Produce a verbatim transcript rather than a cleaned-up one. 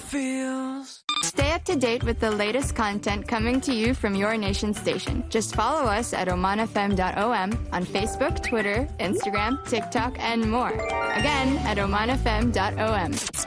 feels. Stay up to date with the latest content coming to you from your nation station. Just follow us at oman f m dot o m on Facebook, Twitter, Instagram, TikTok, and more. Again, at oman f m dot o m.